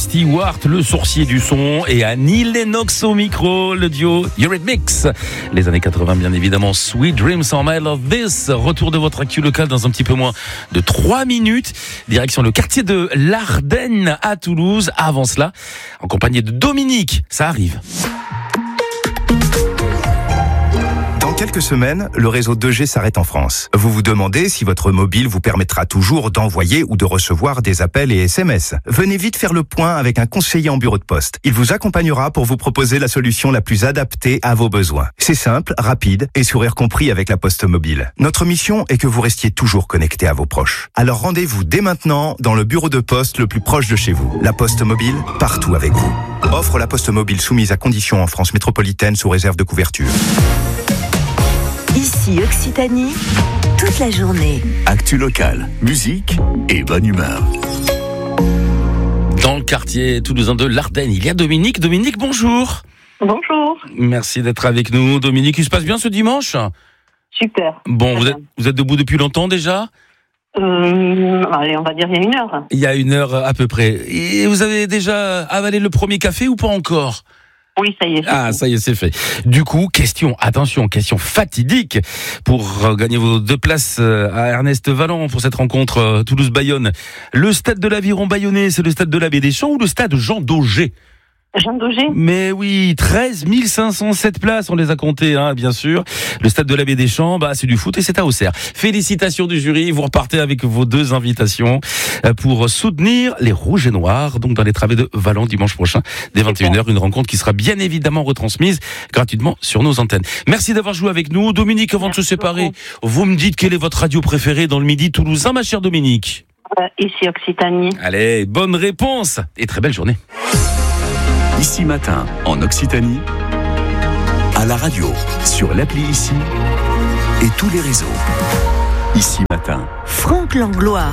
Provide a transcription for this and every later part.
Stewart, le sourcier du son, et Annie Lennox au micro, le duo Eurythmics. Les années 80, bien évidemment, Sweet Dreams en I Love This. Retour de votre actu local dans un petit peu moins de 3 minutes. Direction le quartier de l'Ardenne à Toulouse. Avant cela, en compagnie de Dominique, ça arrive. Dans quelques semaines, le réseau 2G s'arrête en France. Vous vous demandez si votre mobile vous permettra toujours d'envoyer ou de recevoir des appels et SMS. Venez vite faire le point avec un conseiller en bureau de poste. Il vous accompagnera pour vous proposer la solution la plus adaptée à vos besoins. C'est simple, rapide et sourire compris avec la Poste Mobile. Notre mission est que vous restiez toujours connecté à vos proches. Alors rendez-vous dès maintenant dans le bureau de poste le plus proche de chez vous. La Poste Mobile, partout avec vous. Offre La Poste Mobile soumise à conditions en France métropolitaine sous réserve de couverture. Ici Occitanie, toute la journée. Actu locale, musique et bonne humeur. Dans le quartier toulousain de l'Ardenne, il y a Dominique. Dominique, bonjour. Bonjour. Merci d'être avec nous. Dominique, il se passe bien ce dimanche ? Super. Bon, vous êtes debout depuis longtemps déjà ? Allez, on va dire il y a 1 heure. Il y a 1 heure à peu près. Et vous avez déjà avalé le premier café ou pas encore ? Oui, ça y est. Ça y est, c'est fait. Du coup, question fatidique pour gagner vos 2 places à Ernest Vallant pour cette rencontre Toulouse-Bayonne. Le stade de l'Aviron bayonnais, c'est le stade de l'Abbé des Champs ou le stade Jean Daugé ? Jean Daugé ? Mais oui, 13 507 places, on les a comptées, bien sûr. Le stade de l'Abbé des Champs, c'est du foot et c'est à Auxerre. Félicitations du jury, vous repartez avec vos 2 invitations pour soutenir les Rouges et Noirs, donc dans les travées de Vallant dimanche prochain, dès 21h, une rencontre qui sera bien évidemment retransmise gratuitement sur nos antennes. Merci d'avoir joué avec nous. Dominique, avant de se séparer, vous me dites quelle est votre radio préférée dans le Midi toulousain, ma chère Dominique ? Ici Occitanie. Allez, bonne réponse et très belle journée. Ici Matin, en Occitanie, à la radio, sur l'appli Ici et tous les réseaux. Ici Matin. Franck Langlois.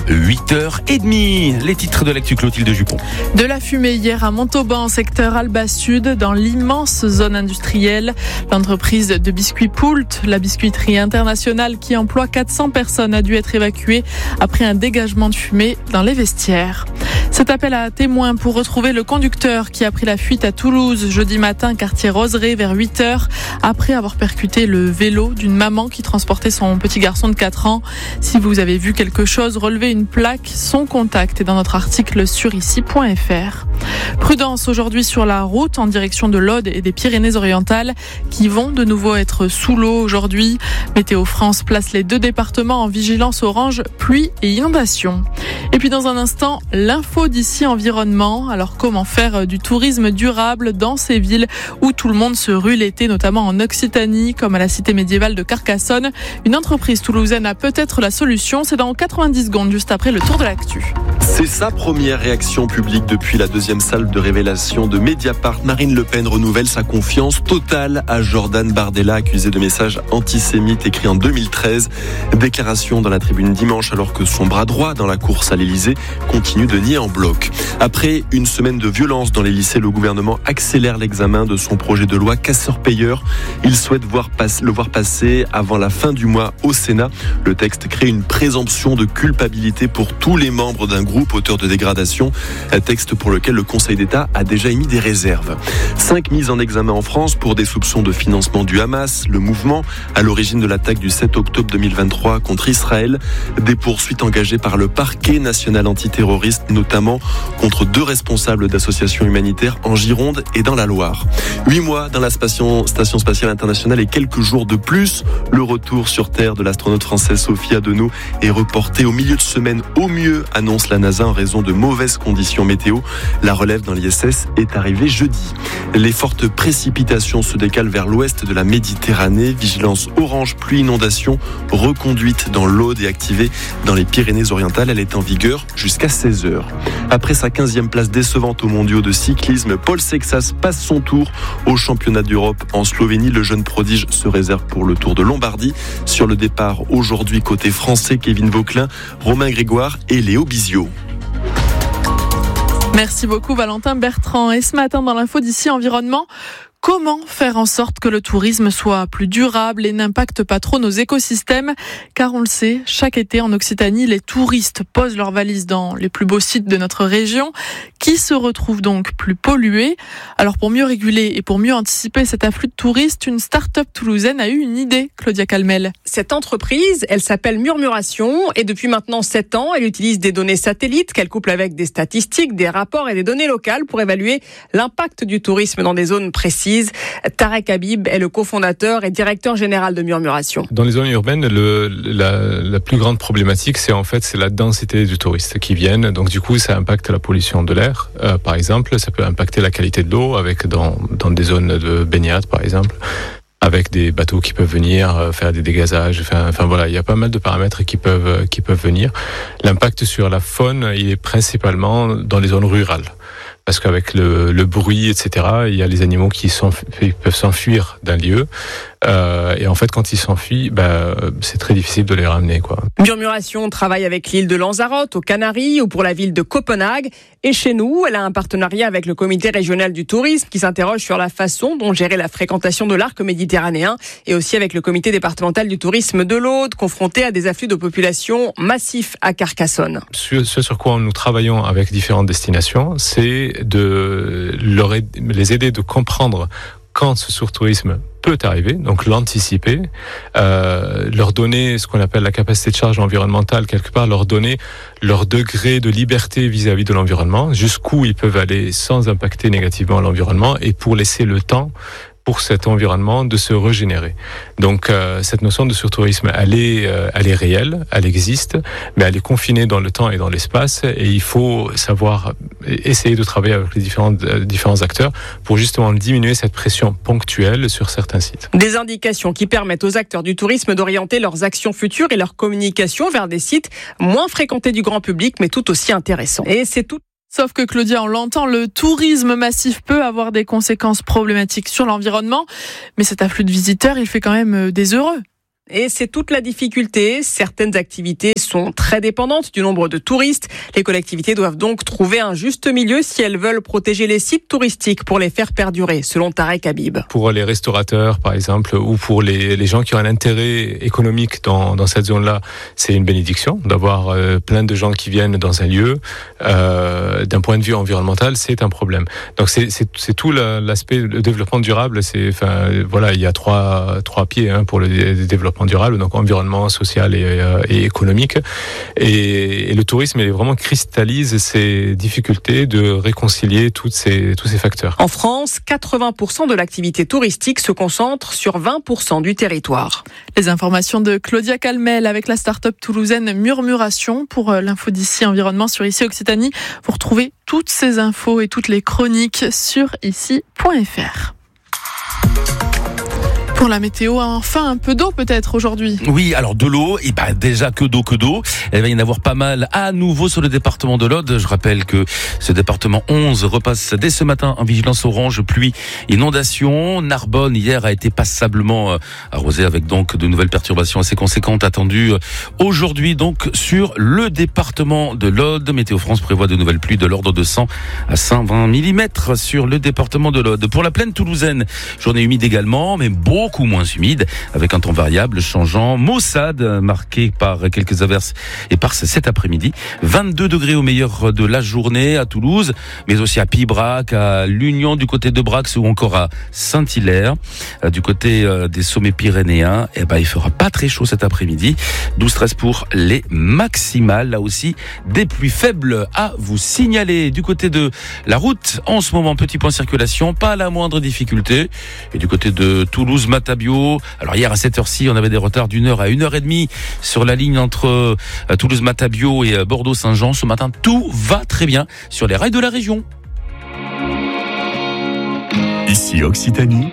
8h30, les titres de l'actu Clotilde Jupon. De la fumée hier à Montauban, secteur Alba Sud, dans l'immense zone industrielle. L'entreprise de biscuits Poult, la biscuiterie internationale qui emploie 400 personnes, a dû être évacuée après un dégagement de fumée dans les vestiaires. Cet appel à témoins pour retrouver le conducteur qui a pris la fuite à Toulouse jeudi matin, quartier Roseraie, vers 8h, après avoir percuté le vélo d'une maman qui transportait son petit garçon de 4 ans. Si vous avez vu quelque chose, relevez une plaque. Son contact est dans notre article sur ici.fr. Prudence aujourd'hui sur la route en direction de l'Aude et des Pyrénées-Orientales qui vont de nouveau être sous l'eau aujourd'hui. Météo France place les 2 départements en vigilance orange, pluie et inondation. Et puis dans un instant, l'info d'ici environnement. Alors comment faire du tourisme durable dans ces villes où tout le monde se rue l'été, notamment en Occitanie, comme à la cité médiévale de Carcassonne. Une entreprise toulousaine a peut-être la solution. C'est dans 90 secondes, juste après le tour de l'actu. C'est sa première réaction publique depuis la 2e salle de révélation de Mediapart. Marine Le Pen renouvelle sa confiance totale à Jordan Bardella, accusé de messages antisémites écrits en 2013. Déclaration dans la tribune dimanche alors que son bras droit dans la course à l'Elysée continue de nier en bloc. Après une semaine de violence dans les lycées, le gouvernement accélère l'examen de son projet de loi casseur-payeur. Il souhaite le voir passer avant la fin du mois au Sénat. Le texte crée une présomption de culpabilité pour tous les membres d'un groupe auteur de dégradation, un texte pour lequel le Conseil d'État a déjà émis des réserves. 5 mises en examen en France pour des soupçons de financement du Hamas, le mouvement à l'origine de l'attaque du 7 octobre 2023 contre Israël. Des poursuites engagées par le parquet national antiterroriste, notamment contre 2 responsables d'associations humanitaires en Gironde et dans la Loire. 8 mois dans la Station Spatiale Internationale et quelques jours de plus. Le retour sur Terre de l'astronaute française Sophie Adenau est reporté au milieu de semaine au mieux, annonce la NASA en raison de mauvaises conditions météo. La relève dans l'ISS est arrivée jeudi. Les fortes précipitations se décalent vers l'ouest de la Méditerranée. Vigilance orange pluie inondation reconduite dans l'Aude et activée dans les Pyrénées-Orientales. Elle est en vigueur jusqu'à 16h. Après sa 15e place décevante aux mondiaux de cyclisme, Paul Sexas passe son tour au championnat d'Europe en Slovénie. Le jeune prodige se réserve pour le Tour de Lombardie. Sur le départ aujourd'hui côté français, Kevin Vauquelin, Romain Grégoire et Léo Bizio. Merci beaucoup Valentin Bertrand. Et ce matin dans l'info d'ici environnement, Comment faire en sorte que le tourisme soit plus durable et n'impacte pas trop nos écosystèmes ? Car on le sait, chaque été en Occitanie, les touristes posent leurs valises dans les plus beaux sites de notre région, qui se retrouvent donc plus pollués. Alors pour mieux réguler et pour mieux anticiper cet afflux de touristes, une start-up toulousaine a eu une idée, Claudia Calmel. Cette entreprise, elle s'appelle Murmuration et depuis maintenant 7 ans, elle utilise des données satellites qu'elle couple avec des statistiques, des rapports et des données locales pour évaluer l'impact du tourisme dans des zones précises. Tarek Habib est le cofondateur et directeur général de Murmuration. Dans les zones urbaines, la plus grande problématique, c'est la densité de touristes qui viennent. Donc du coup, ça impacte la pollution de l'air, par exemple. Ça peut impacter la qualité de l'eau avec dans des zones de baignade, par exemple, avec des bateaux qui peuvent venir faire des dégazages. Enfin voilà, il y a pas mal de paramètres qui peuvent venir. L'impact sur la faune, il est principalement dans les zones rurales. Parce qu'avec le bruit, etc., il y a les animaux qui peuvent s'enfuir d'un lieu. Et en fait, quand ils s'enfuient, c'est très difficile de les ramener, quoi. Murmuration travaille avec l'île de Lanzarote, aux Canaries, ou pour la ville de Copenhague. Et chez nous, elle a un partenariat avec le comité régional du tourisme qui s'interroge sur la façon dont gérer la fréquentation de l'arc méditerranéen. Et aussi avec le comité départemental du tourisme de l'Aude, confronté à des afflux de population massifs à Carcassonne. Ce sur quoi nous travaillons avec différentes destinations, c'est de les aider de comprendre quand ce surtourisme peut arriver, donc l'anticiper, leur donner ce qu'on appelle la capacité de charge environnementale, quelque part leur donner leur degré de liberté vis-à-vis de l'environnement, jusqu'où ils peuvent aller sans impacter négativement l'environnement et pour laisser le temps pour cet environnement de se régénérer. Donc cette notion de surtourisme, elle est réelle, elle existe, mais elle est confinée dans le temps et dans l'espace, et il faut savoir essayer de travailler avec les différents acteurs pour justement diminuer cette pression ponctuelle sur certains sites. Des indications qui permettent aux acteurs du tourisme d'orienter leurs actions futures et leur communication vers des sites moins fréquentés du grand public, mais tout aussi intéressants. Et c'est tout. Sauf que Claudia, on l'entend, le tourisme massif peut avoir des conséquences problématiques sur l'environnement, mais cet afflux de visiteurs, il fait quand même des heureux. Et c'est toute la difficulté. Certaines activités sont très dépendantes du nombre de touristes. Les collectivités doivent donc trouver un juste milieu si elles veulent protéger les sites touristiques pour les faire perdurer, selon Tarek Habib. Pour les restaurateurs, par exemple, ou pour les gens qui ont un intérêt économique dans cette zone-là, c'est une bénédiction d'avoir plein de gens qui viennent dans un lieu. D'un point de vue environnemental, c'est un problème. Donc c'est tout l'aspect, le développement durable. Il y a trois pieds pour le développement durable, donc environnement, social et économique. Et le tourisme, il vraiment cristallise ces difficultés de réconcilier tous ces facteurs. En France, 80% de l'activité touristique se concentre sur 20% du territoire. Les informations de Claudia Calmel avec la start-up toulousaine Murmuration. Pour l'info d'ici Environnement sur ICI Occitanie, vous retrouvez toutes ces infos et toutes les chroniques sur ici.fr. Pour la météo, enfin un peu d'eau peut-être aujourd'hui. Oui, alors de l'eau, et déjà que d'eau. Il va y en avoir pas mal à nouveau sur le département de l'Aude. Je rappelle que ce département 11 repasse dès ce matin en vigilance orange, pluie, inondation. Narbonne hier a été passablement arrosée avec donc de nouvelles perturbations assez conséquentes attendues aujourd'hui donc sur le département de l'Aude. Météo France prévoit de nouvelles pluies de l'ordre de 100 à 120 mm sur le département de l'Aude. Pour la plaine toulousaine, journée humide également, mais beaucoup moins humide, avec un temps variable changeant, maussade marqué par quelques averses éparses cet après-midi. 22 degrés au meilleur de la journée à Toulouse, mais aussi à Pibrac, à l'Union du côté de Brax ou encore à Saint-Hilaire. Du côté des sommets pyrénéens, il fera pas très chaud cet après-midi. 12-13 pour les maximales. Là aussi, des pluies faibles à vous signaler. Du côté de la route, en ce moment, petit point circulation, pas la moindre difficulté. Et du côté de Toulouse, Matabio. Alors hier à cette heure-ci, on avait des retards d'1 heure à 1h30 sur la ligne entre Toulouse-Matabio et Bordeaux-Saint-Jean. Ce matin, tout va très bien sur les rails de la région. Ici Occitanie.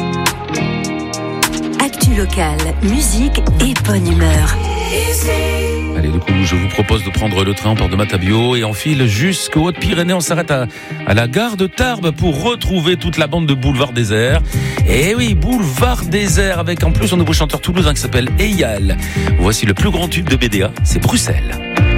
Actu locale, musique et bonne humeur. Allez, du coup, je vous propose de prendre le train, on part de Matabio et on file jusqu'aux Hautes-Pyrénées. On s'arrête à la gare de Tarbes pour retrouver toute la bande de Boulevard Désert. Et oui, Boulevard Désert avec en plus un nouveau chanteur toulousain qui s'appelle Eyal. Voici le plus grand tube de BDA, c'est Bruxelles.